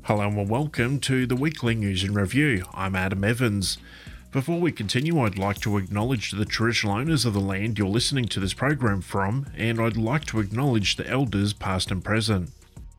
Hello and welcome to the Weekly News and Review. I'm Adam Evans. Before we continue, I'd like to acknowledge the traditional owners of the land you're listening to this program from, and I'd like to acknowledge the elders past and present.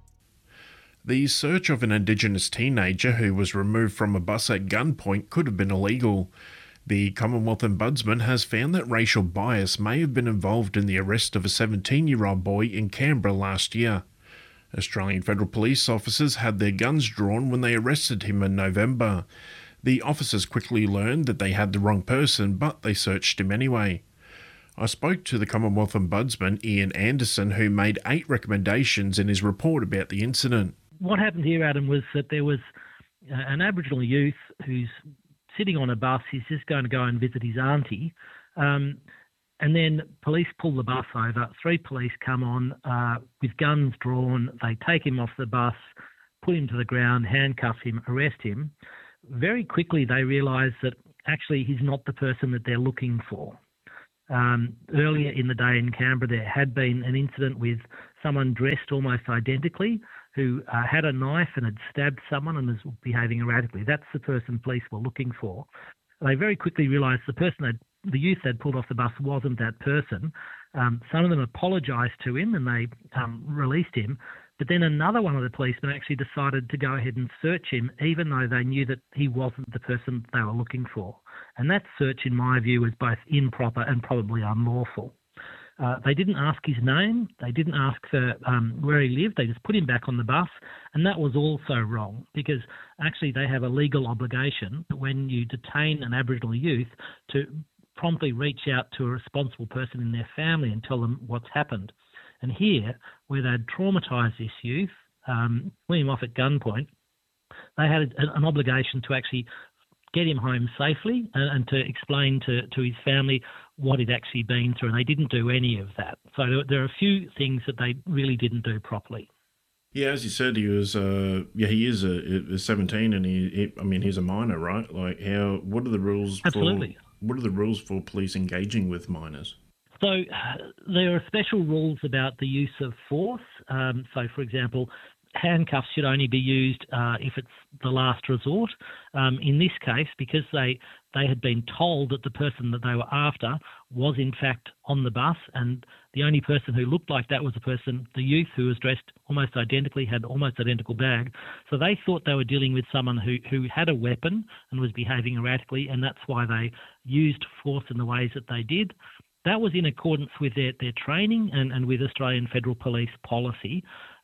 The search of an Indigenous teenager who was removed from a bus at gunpoint could have been illegal. The Commonwealth Ombudsman has found that racial bias may have been involved in the arrest of a 17-year-old boy in Canberra last year. Australian Federal Police officers had their guns drawn when they arrested him in November. The officers quickly learned that they had the wrong person, but they searched him anyway. I spoke to the Commonwealth Ombudsman, Ian Anderson, who made 8 recommendations in his report about the incident. What happened here, Adam, was that there was an Aboriginal youth who's sitting on a bus. He's just going to go and visit his auntie. And then police pull the bus over. 3 police come on with guns drawn. They take him off the bus, put him to the ground, handcuff him, arrest him. Very quickly they realise that actually he's not the person that they're looking for. Earlier in the day in Canberra there had been an incident with someone dressed almost identically who had a knife and had stabbed someone and was behaving erratically. That's the person police were looking for. They very quickly realised the youth they'd pulled off the bus wasn't that person. Some of them apologised to him and they released him. But then another one of the policemen actually decided to go ahead and search him, even though they knew that he wasn't the person they were looking for. And that search, in my view, was both improper and probably unlawful. They didn't ask his name. They didn't ask for where he lived. They just put him back on the bus. And that was also wrong because actually they have a legal obligation when you detain an Aboriginal youth to promptly reach out to a responsible person in their family and tell them what's happened. And here, where they'd traumatised this youth, pulling him off at gunpoint, they had an obligation to actually get him home safely and to explain to his family what he'd actually been through, and they didn't do any of that. So there are a few things that they really didn't do properly. Yeah, as you said, he is 17 and he's a minor, right? What are the rules? Absolutely. What are the rules for police engaging with minors? So there are special rules about the use of force. So, for example, handcuffs should only be used if it's the last resort. In this case, because they had been told that the person that they were after was in fact on the bus, and the only person who looked like that was the youth who was dressed almost identically, had almost identical bag. So they thought they were dealing with someone who had a weapon and was behaving erratically, and that's why they used force in the ways that they did. That was in accordance with their training and with Australian Federal Police policy.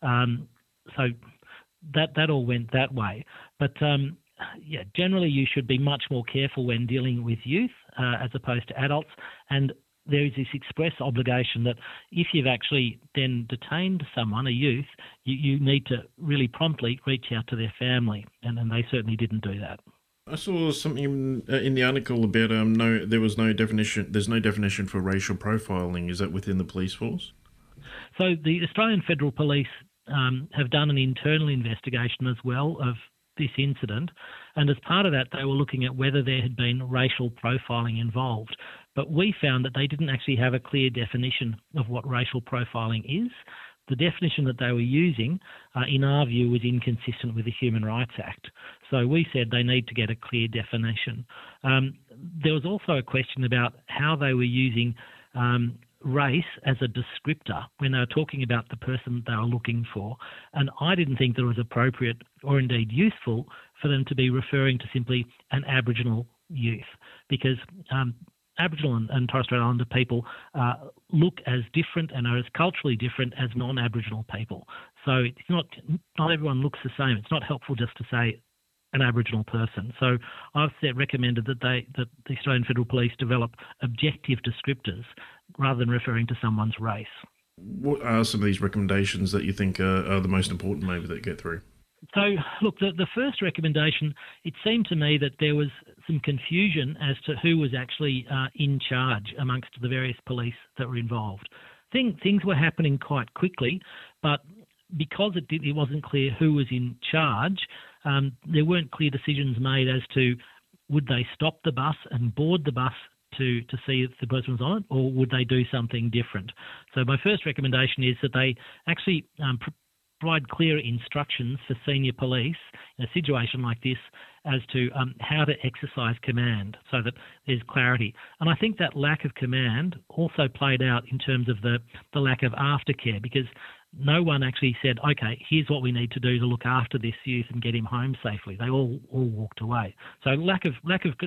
So that all went that way. But generally you should be much more careful when dealing with youth as opposed to adults. And there is this express obligation that if you've actually then detained someone, a youth, you need to really promptly reach out to their family. And they certainly didn't do that. I saw something in the article about there's no definition for racial profiling. Is that within the police force? So the Australian Federal Police have done an internal investigation as well of this incident, and as part of that they were looking at whether there had been racial profiling involved. But we found that they didn't actually have a clear definition of what racial profiling is. The definition that they were using, in our view, was inconsistent with the Human Rights Act. So we said they need to get a clear definition. There was also a question about how they were using race as a descriptor when they were talking about the person they were looking for. And I didn't think that it was appropriate or indeed useful for them to be referring to simply an Aboriginal youth, because Aboriginal and Torres Strait Islander people look as different and are as culturally different as non-Aboriginal people. So it's not everyone looks the same. It's not helpful just to say an Aboriginal person. So I've recommended that the Australian Federal Police develop objective descriptors rather than referring to someone's race. What are some of these recommendations that you think are the most important maybe that get through? So, look, the first recommendation, it seemed to me that there was some confusion as to who was actually in charge amongst the various police that were involved. Things were happening quite quickly, but because it wasn't clear who was in charge, there weren't clear decisions made as to would they stop the bus and board the bus to see if the person was on it, or would they do something different? So my first recommendation is that they actually provide clear instructions for senior police in a situation like this as to how to exercise command so that there's clarity. And I think that lack of command also played out in terms of the lack of aftercare, because no one actually said, okay, here's what we need to do to look after this youth and get him home safely. They all walked away. So lack of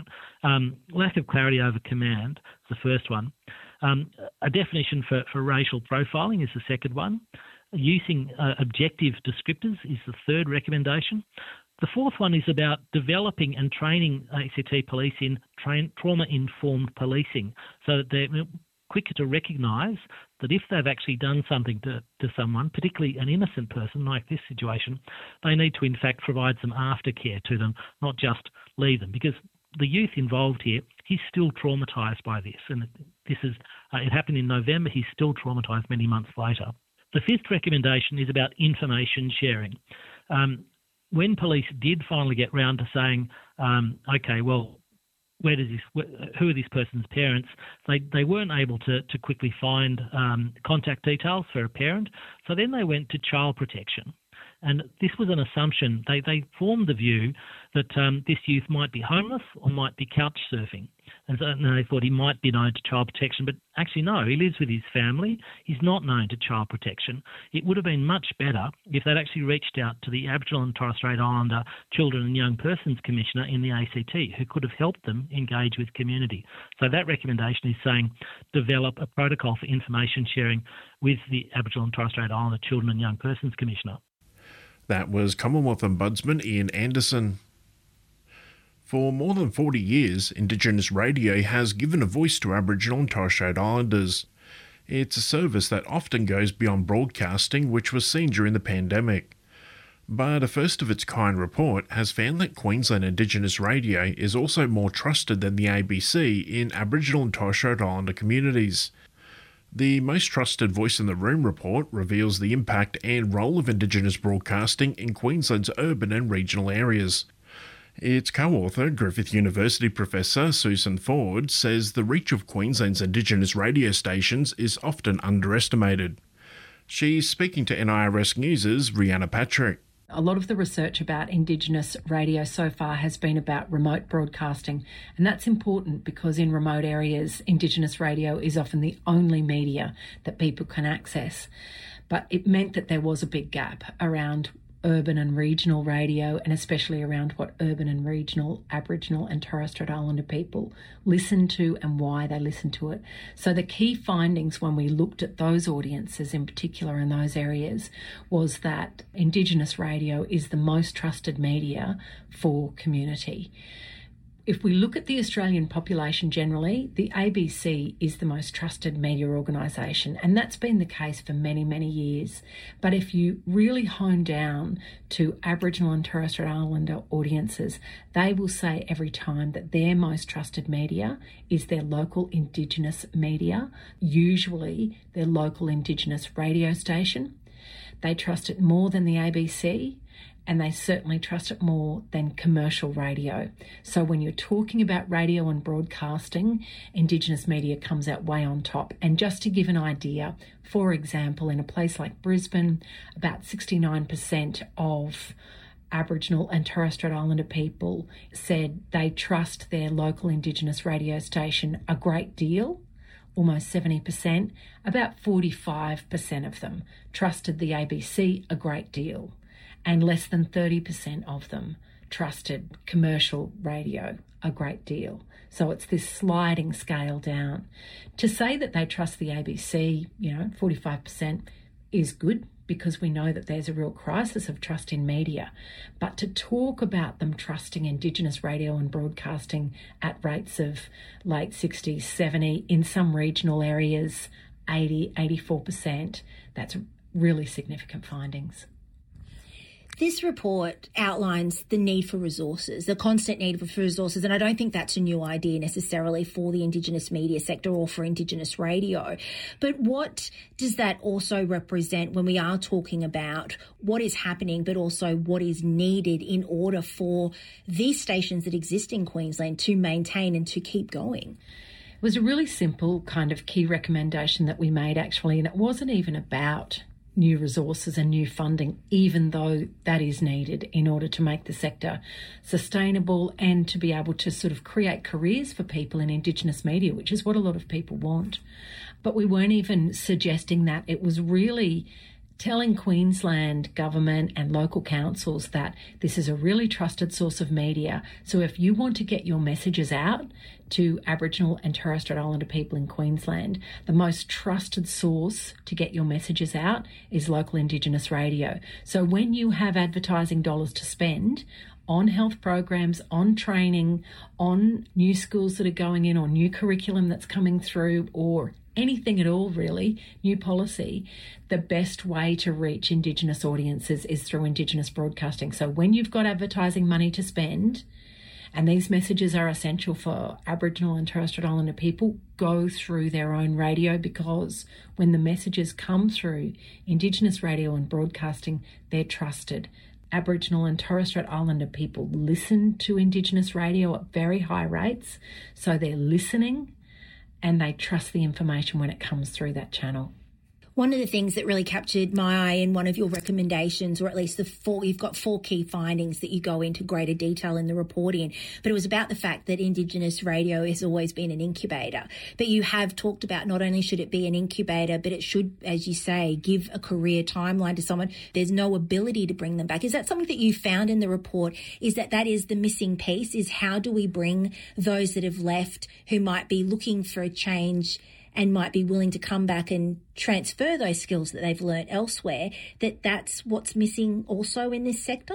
clarity over command is the first one. A definition for racial profiling is the second one. Using objective descriptors is the third recommendation. The fourth one is about developing and training ACT police in trauma-informed policing, so that they're quicker to recognise that if they've actually done something to someone, particularly an innocent person like this situation, they need to in fact provide some aftercare to them, not just leave them. Because the youth involved here, he's still traumatised by this. And this is it happened in November, he's still traumatised many months later. The fifth recommendation is about information sharing. When police did finally get round to saying, okay, well, who are this person's parents? They weren't able to quickly find contact details for a parent, so then they went to child protection. And this was an assumption. They formed the view that this youth might be homeless or might be couch surfing. And so they thought he might be known to child protection, but actually no, he lives with his family. He's not known to child protection. It would have been much better if they'd actually reached out to the Aboriginal and Torres Strait Islander Children and Young Persons Commissioner in the ACT, who could have helped them engage with community. So that recommendation is saying develop a protocol for information sharing with the Aboriginal and Torres Strait Islander Children and Young Persons Commissioner. That was Commonwealth Ombudsman Ian Anderson. For more than 40 years, Indigenous radio has given a voice to Aboriginal and Torres Strait Islanders. It's a service that often goes beyond broadcasting, which was seen during the pandemic. But a first-of-its-kind report has found that Queensland Indigenous radio is also more trusted than the ABC in Aboriginal and Torres Strait Islander communities. The Most Trusted Voice in the Room report reveals the impact and role of Indigenous broadcasting in Queensland's urban and regional areas. Its co-author, Griffith University Professor Susan Ford, says the reach of Queensland's Indigenous radio stations is often underestimated. She's speaking to NIRS News' Rhianna Patrick. A lot of the research about Indigenous radio so far has been about remote broadcasting, and that's important because in remote areas, Indigenous radio is often the only media that people can access. But it meant that there was a big gap around urban and regional radio, and especially around what urban and regional Aboriginal and Torres Strait Islander people listen to and why they listen to it. So the key findings when we looked at those audiences in particular in those areas was that Indigenous radio is the most trusted media for community. If we look at the Australian population generally, the ABC is the most trusted media organisation, and that's been the case for many, many years. But if you really hone down to Aboriginal and Torres Strait Islander audiences, they will say every time that their most trusted media is their local Indigenous media, usually their local Indigenous radio station. They trust it more than the ABC, and they certainly trust it more than commercial radio. So when you're talking about radio and broadcasting, Indigenous media comes out way on top. And just to give an idea, for example, in a place like Brisbane, about 69% of Aboriginal and Torres Strait Islander people said they trust their local Indigenous radio station a great deal. Almost 70%, about 45% of them trusted the ABC a great deal, and less than 30% of them trusted commercial radio a great deal. So it's this sliding scale down. To say that they trust the ABC, 45% is good, because we know that there's a real crisis of trust in media. But to talk about them trusting Indigenous radio and broadcasting at rates of late 60s, 70, in some regional areas, 80, 84%, that's really significant findings. This report outlines the need for resources, the constant need for resources, and I don't think that's a new idea necessarily for the Indigenous media sector or for Indigenous radio. But what does that also represent when we are talking about what is happening, but also what is needed in order for these stations that exist in Queensland to maintain and to keep going? It was a really simple kind of key recommendation that we made, actually, and it wasn't even about new resources and new funding, even though that is needed in order to make the sector sustainable and to be able to sort of create careers for people in Indigenous media, which is what a lot of people want. But we weren't even suggesting that. It was really telling Queensland government and local councils that this is a really trusted source of media. So if you want to get your messages out to Aboriginal and Torres Strait Islander people in Queensland, the most trusted source to get your messages out is local Indigenous radio. So when you have advertising dollars to spend on health programs, on training, on new schools that are going in, or new curriculum that's coming through, or anything at all really, new policy, the best way to reach Indigenous audiences is through Indigenous broadcasting. So when you've got advertising money to spend, and these messages are essential for Aboriginal and Torres Strait Islander people, go through their own radio, because when the messages come through Indigenous radio and broadcasting, they're trusted. Aboriginal and Torres Strait Islander people listen to Indigenous radio at very high rates, so they're listening and they trust the information when it comes through that channel. One of the things that really captured my eye in one of your recommendations, or at least you've got 4 key findings that you go into greater detail in the reporting, but it was about the fact that Indigenous radio has always been an incubator. But you have talked about not only should it be an incubator, but it should, as you say, give a career timeline to someone. There's no ability to bring them back. Is that something that you found in the report? Is that is the missing piece, is how do we bring those that have left who might be looking for a change and might be willing to come back and transfer those skills that they've learnt elsewhere, that's what's missing also in this sector?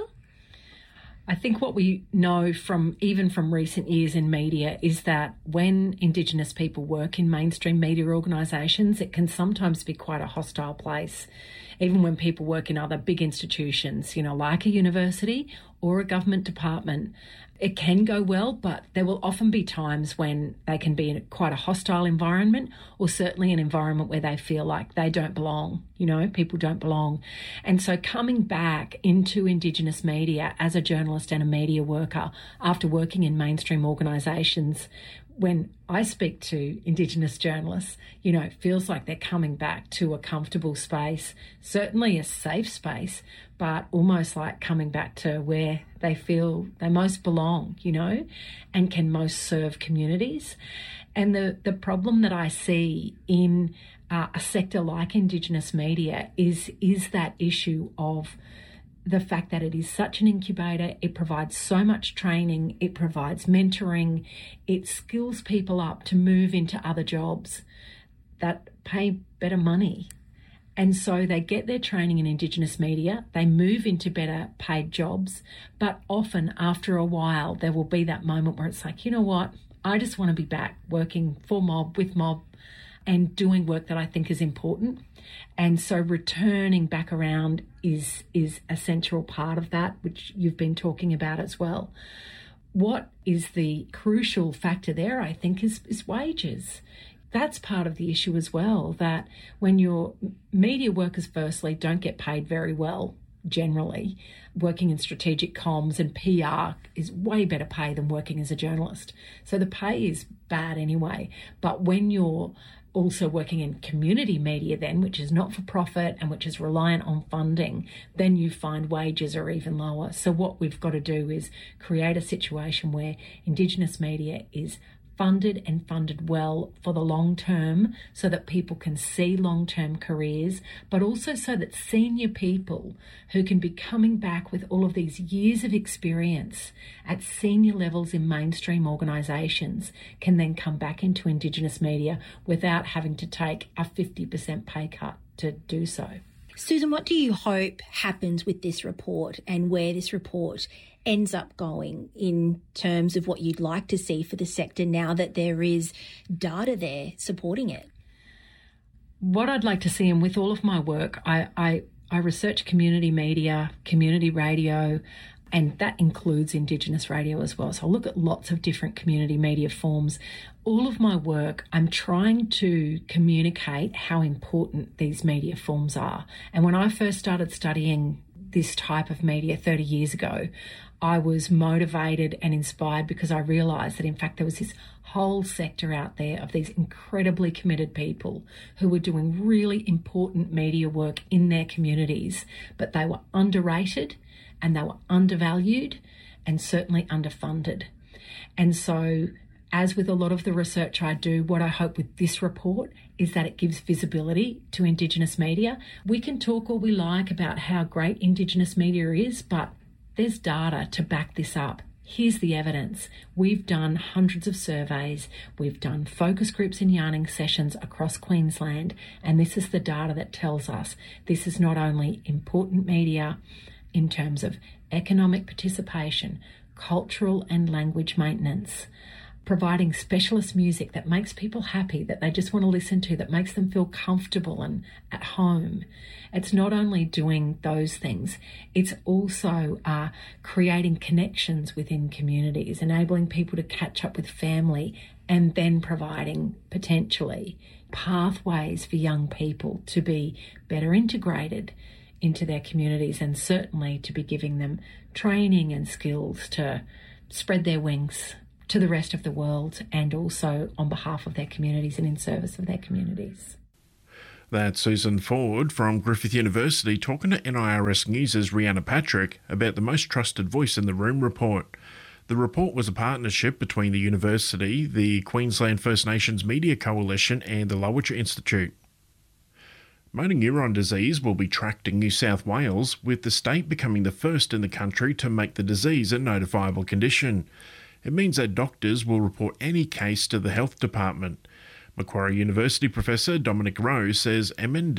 I think what we know from recent years in media is that when Indigenous people work in mainstream media organisations, it can sometimes be quite a hostile place. Even when people work in other big institutions, like a university or a government department, it can go well, but there will often be times when they can be in quite a hostile environment, or certainly an environment where they feel like they don't belong, people don't belong. And so coming back into Indigenous media as a journalist and a media worker after working in mainstream organisations, when I speak to Indigenous journalists, it feels like they're coming back to a comfortable space, certainly a safe space, but almost like coming back to where they feel they most belong, and can most serve communities. And the problem that I see in a sector like Indigenous media is that issue of the fact that it is such an incubator. It provides so much training, it provides mentoring, it skills people up to move into other jobs that pay better money. And so they get their training in Indigenous media, they move into better paid jobs, but often after a while there will be that moment where it's like, you know what, I just want to be back working for Mob, with Mob, and doing work that I think is important. And so returning back around is a central part of that, which you've been talking about as well. What is the crucial factor there, I think, is wages. That's part of the issue as well, that when your media workers firstly don't get paid very well generally, working in strategic comms and PR is way better pay than working as a journalist. So the pay is bad anyway. But when you're also working in community media then, which is not for profit and which is reliant on funding, then you find wages are even lower. So what we've got to do is create a situation where Indigenous media is funded and funded well for the long term, so that people can see long-term careers, but also so that senior people who can be coming back with all of these years of experience at senior levels in mainstream organisations can then come back into Indigenous media without having to take a 50% pay cut to do so. Susan, what do you hope happens with this report and where this report ends up going in terms of what you'd like to see for the sector now that there is data there supporting it? What I'd like to see, and with all of my work, I research community media, community radio, and that includes Indigenous radio as well. So I look at lots of different community media forms. All of my work, I'm trying to communicate how important these media forms are. And when I first started studying this type of media 30 years ago, I was motivated and inspired because I realised that in fact there was this whole sector out there of these incredibly committed people who were doing really important media work in their communities, but they were underrated and they were undervalued and certainly underfunded. And so, as with a lot of the research I do, what I hope with this report is that it gives visibility to Indigenous media. We can talk all we like about how great Indigenous media is, but there's data to back this up. Here's the evidence. We've done hundreds of surveys. We've done focus groups and yarning sessions across Queensland, and this is the data that tells us this is not only important media in terms of economic participation, cultural and language maintenance, providing specialist music that makes people happy, that they just want to listen to, that makes them feel comfortable and at home. It's not only doing those things, it's also creating connections within communities, enabling people to catch up with family, and then providing potentially pathways for young people to be better integrated into their communities, and certainly to be giving them training and skills to spread their wings to the rest of the world, and also on behalf of their communities and in service of their communities. That's Susan Ford from Griffith University talking to NIRS News' Rhianna Patrick about the Most Trusted Voice in the Room report. The report was a partnership between the university, the Queensland First Nations Media Coalition and the Lowitja Institute. Motor neuron disease will be tracked in New South Wales, with the state becoming the first in the country to make the disease a notifiable condition. It means that doctors will report any case to the health department. Macquarie University Professor Dominic Rowe says MND